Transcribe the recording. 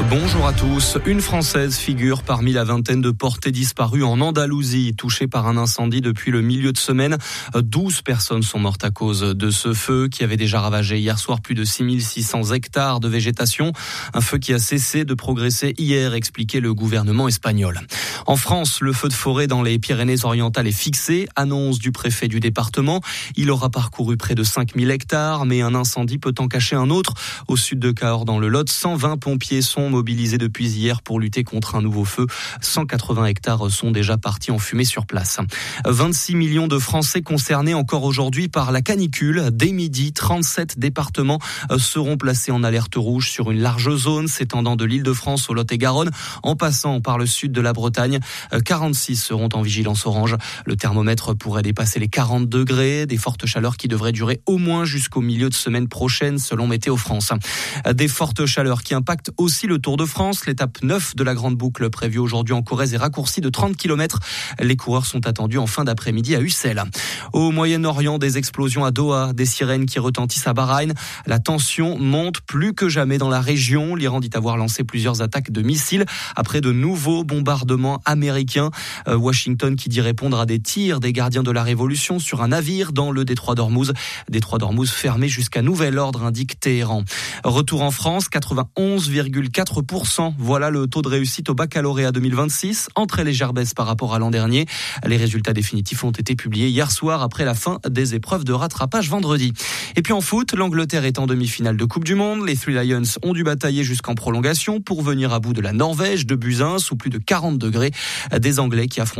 Bonjour à tous. Une Française figure parmi la vingtaine de portées disparues en Andalousie, touchées par un incendie depuis le milieu de semaine. 12 personnes sont mortes à cause de ce feu qui avait déjà ravagé hier soir plus de 6600 hectares de végétation. Un feu qui a cessé de progresser hier, expliquait le gouvernement espagnol. En France, le feu de forêt dans les Pyrénées-Orientales est fixé. Annonce du préfet du département. Il aura parcouru près de 5000 hectares, mais un incendie peut en cacher un autre. Au sud de Cahors, dans le Lot, 120 pompiers sont mobilisés depuis hier pour lutter contre un nouveau feu. 180 hectares sont déjà partis en fumée sur place. 26 millions de Français concernés encore aujourd'hui par la canicule. Dès midi, 37 départements seront placés en alerte rouge sur une large zone s'étendant de l'Île-de-France au Lot-et-Garonne en passant par le sud de la Bretagne. 46 seront en vigilance orange. Le thermomètre pourrait dépasser les 40 degrés. Des fortes chaleurs qui devraient durer au moins jusqu'au milieu de semaine prochaine selon Météo France. Des fortes chaleurs qui impactent aussi le Tour de France. L'étape 9 de la grande boucle prévue aujourd'hui en Corrèze est raccourcie de 30 km. Les coureurs sont attendus en fin d'après-midi à Ussel. Au Moyen-Orient, des explosions à Doha, des sirènes qui retentissent à Bahreïn. La tension monte plus que jamais dans la région. L'Iran dit avoir lancé plusieurs attaques de missiles après de nouveaux bombardements américains. Washington qui dit répondre à des tirs des gardiens de la Révolution sur un navire dans le détroit d'Ormuz. Détroit d'Ormuz fermé jusqu'à nouvel ordre, indique Téhéran. Retour en France, 91,4%. Voilà le taux de réussite au baccalauréat 2026, en très légère baisse par rapport à l'an dernier. Les résultats définitifs ont été publiés hier soir après la fin des épreuves de rattrapage vendredi. Et puis en foot, l'Angleterre est en demi-finale de Coupe du Monde. Les Three Lions ont dû batailler jusqu'en prolongation pour venir à bout de la Norvège, de Buzyn, sous plus de 40 degrés. Des Anglais qui affrontent